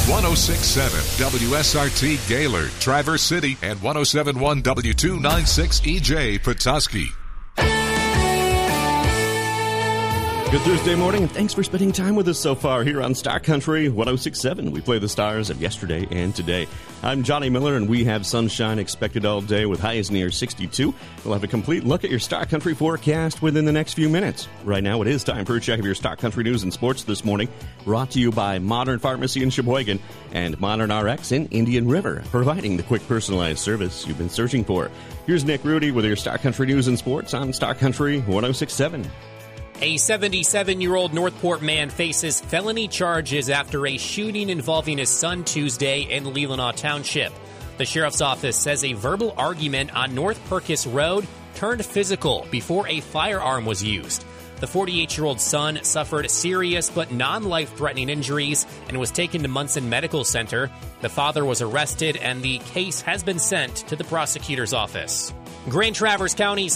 106.7 WSRT Gaylord, Traverse City, and 107.1 W296 EJ Petoskey. Good Thursday morning, and thanks for spending time with us so far here on Star Country 106.7. We play the stars of yesterday and today. I'm Johnny Miller, and we have sunshine expected all day with highs near 62. We'll have a complete look at your Star Country forecast within the next few minutes. Right now, it is time for a check of your Star Country news and sports this morning, brought to you by Modern Pharmacy in Sheboygan and Modern RX in Indian River, providing the quick personalized service you've been searching for. Here's Nick Rudy with your Star Country news and sports on Star Country 106.7. A 77-year-old Northport man faces felony charges after a shooting involving his son Tuesday in Leelanau Township. The sheriff's office says a verbal argument on North Perkis Road turned physical before a firearm was used. The 48-year-old son suffered serious but non-life-threatening injuries and was taken to Munson Medical Center. The father was arrested, and the case has been sent to the prosecutor's office. Grand Traverse County's